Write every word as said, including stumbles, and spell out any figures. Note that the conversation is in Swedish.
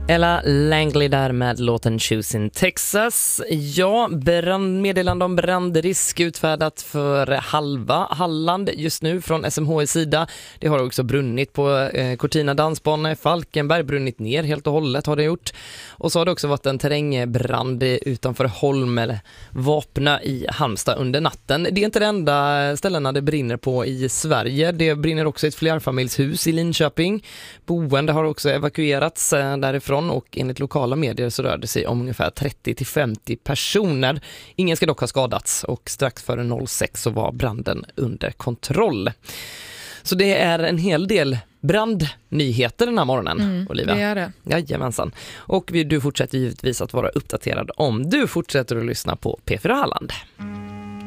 Ella Langley där med låten Choosing Texas. Ja, brandmeddelande om brandrisk utfärdat för halva Halland just nu från S M H S sida. Det har också brunnit på eh, Cortina dansbana i Falkenberg, brunnit ner helt och hållet har det gjort. Och så har det också varit en terrängbrand utanför Holm Vapna i Halmstad under natten. Det är inte det enda ställena det brinner på i Sverige. Det brinner också ett flerfamiljshus i Linköping. Boende har också evakuerats eh, därifrån. Och enligt lokala medier så rör det sig om ungefär trettio till femtio personer. Ingen ska dock ha skadats och strax före noll sex så var branden under kontroll. Så det är en hel del brandnyheter den här morgonen, mm, Olivia. Det är det. Jajamensan. Och du fortsätter givetvis att vara uppdaterad om du fortsätter att lyssna på P fyra Halland.